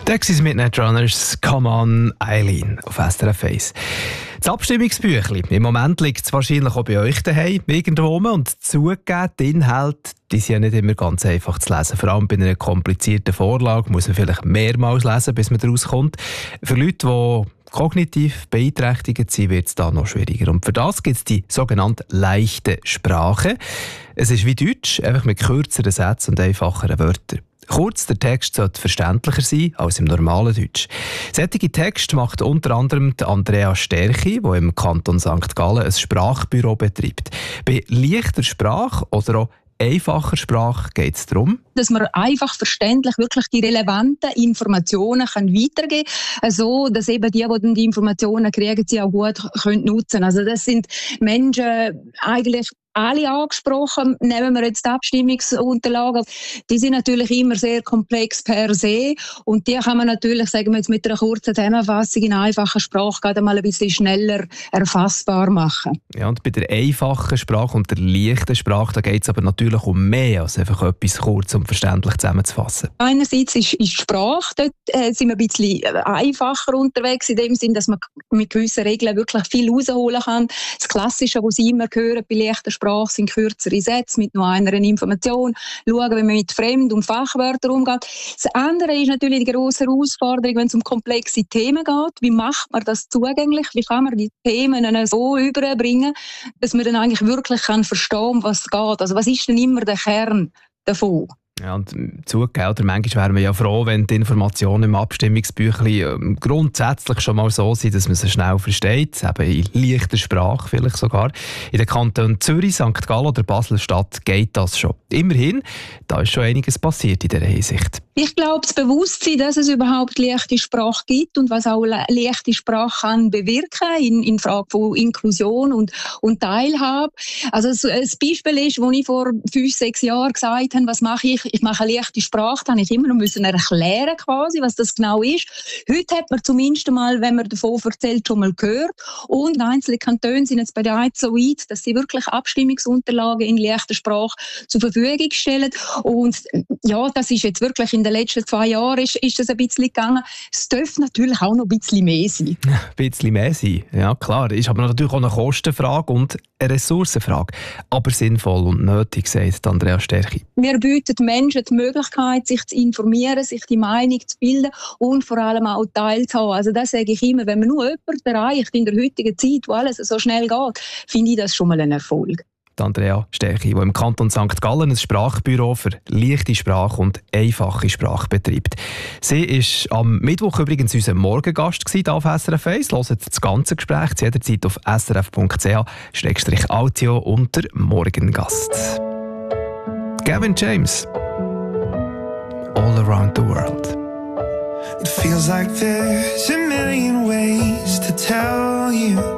Taxis mit Netrunners, Come On, Eileen auf SRF 1. Das Abstimmungsbüchlein. Im Moment liegt es wahrscheinlich auch bei euch daheim, irgendwo rum. Und zugegeben, die Inhalte die sind ja nicht immer ganz einfach zu lesen. Vor allem bei einer komplizierten Vorlage muss man vielleicht mehrmals lesen, bis man daraus kommt. Für Leute, die kognitiv beeinträchtigt sind, wird es da noch schwieriger. Und für das gibt es die sogenannte leichte Sprache. Es ist wie Deutsch, einfach mit kürzeren Sätzen und einfacheren Wörtern. Kurz, der Text sollte verständlicher sein als im normalen Deutsch. Solche Texte macht unter anderem Andrea Sterchi, die im Kanton St. Gallen ein Sprachbüro betreibt. Bei leichter Sprache oder auch einfacher Sprache geht es darum, dass man einfach verständlich wirklich die relevanten Informationen weitergeben kann, so dass eben die die Informationen kriegen, sie auch gut nutzen können. Also das sind Menschen eigentlich alle angesprochen. Nehmen wir jetzt die Abstimmungsunterlagen. Die sind natürlich immer sehr komplex per se und die kann man natürlich, sagen wir jetzt mit einer kurzen Zusammenfassung in einfacher Sprache gerade mal ein bisschen schneller erfassbar machen. Ja, und bei der einfachen Sprache und der leichten Sprache, da geht es aber natürlich um mehr als einfach etwas kurz und verständlich zusammenzufassen. Einerseits ist die Sprache, dort sind wir ein bisschen einfacher unterwegs, in dem Sinn, dass man mit gewissen Regeln wirklich viel rausholen kann. Das Klassische, was Sie immer hören bei leichter Sprache, sind kürzere Sätze mit nur einer Information. Schauen, wie man mit Fremd- und Fachwörtern umgeht. Das andere ist natürlich die grosse Herausforderung, wenn es um komplexe Themen geht. Wie macht man das zugänglich? Wie kann man die Themen so überbringen, dass man dann eigentlich wirklich verstehen kann, um was es geht? Also was ist denn immer der Kern davon? Ja, und zugegeben, oder manchmal wären wir ja froh, wenn die Informationen im Abstimmungsbüchlein grundsätzlich schon mal so sind, dass man sie schnell versteht, eben in leichter Sprache vielleicht sogar. In den Kantonen Zürich, St. Gallen oder Basel-Stadt geht das schon. Immerhin, da ist schon einiges passiert in dieser Hinsicht. Ich glaube, das Bewusstsein, dass es überhaupt leichte Sprache gibt und was auch leichte Sprache kann bewirken in Frage von Inklusion und Teilhabe. Also ein Beispiel ist, wo ich vor 5-6 Jahren gesagt habe, was mache ich? Ich mache eine leichte Sprache, dann habe ich immer noch erklären quasi, was das genau ist. Heute hat man zumindest mal, wenn man davon erzählt, schon mal gehört. Und einzelne Kantone sind jetzt bei der so weit, dass sie wirklich Abstimmungsunterlagen in leichter Sprache zur Verfügung stellen. Und ja, das ist jetzt wirklich in den letzten 2 Jahren ist das ein bisschen gegangen. Es dürfte natürlich auch noch ein bisschen mehr sein. Ein bisschen mehr sein, ja klar. Ist aber natürlich auch eine Kostenfrage und eine Ressourcenfrage. Aber sinnvoll und nötig, sagt Andrea Sterchi. Wir bieten Menschen die Möglichkeit, sich zu informieren, sich die Meinung zu bilden und vor allem auch teilzuhaben. Also das sage ich immer, wenn man nur jemanden erreicht in der heutigen Zeit, wo alles so schnell geht, finde ich das schon mal ein Erfolg. Andrea Sterchi, die im Kanton St. Gallen ein Sprachbüro für leichte Sprache und einfache Sprache betreibt. Sie war am Mittwoch übrigens unser Morgengast hier auf SRF 1. Hört das ganze Gespräch jederzeit auf srf.ch/audio unter Morgengast. Gavin James, All Around the World. It feels like there's a million ways to tell you